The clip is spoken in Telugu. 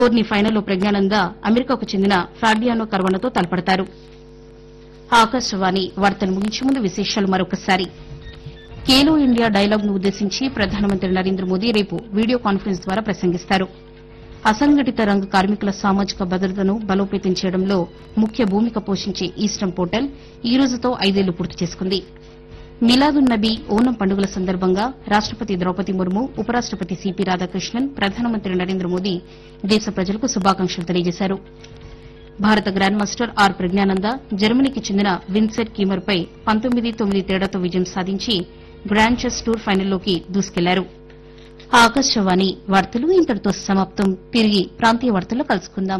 టోర్నీ ఫైనల్లో ప్రజ్ఞానంద అమెరికాకు చెందిన ఫాబియానో కర్వానాతో తలపడతారు. ఆకాశవాణి వార్తలు ముగించే ముందు విశేషాలు మరొకసారి. ఖేలో ఇండియా డైలాగ్ ను ఉద్దేశించి ప్రధానమంత్రి నరేంద్ర మోదీ రేపు వీడియో కాన్ఫరెన్స్ ద్వారా ప్రసంగిస్తారు. అసంఘటిత రంగ కార్మికుల సామాజిక భద్రతను బలోపేతం చేయడంలో ముఖ్య భూమిక పోషించే ఈస్టర్న్ పోర్టల్ ఈ రోజుతో 5 ఏళ్లు పూర్తి చేసుకుంది. మిలాదున్ నబీ ఓనం పండుగల సందర్భంగా రాష్టపతి ద్రౌపది ముర్ము, ఉపరాష్టపతి సిపి రాధాకృష్ణన్, ప్రధానమంత్రి నరేంద్ర మోదీ దేశ ప్రజలకు శుభాకాంక్షలు తెలియజేశారు. భారత గ్రాండ్ మాస్టర్ ఆర్ ప్రజ్ఞానంద జర్మనీకి చెందిన విన్సెంట్ కీమర్పై 19-9 తేడాతో విజయం సాధించి గ్రాండ్ చెస్ టూర్ ఫైనల్లోకి దూసుకెళ్లారు. ఆకాశవాణి వార్తలు ఇంతటితో సమాప్తం. తిరిగి ప్రాంతీయ వార్తల్లో కలుసుకుందాం.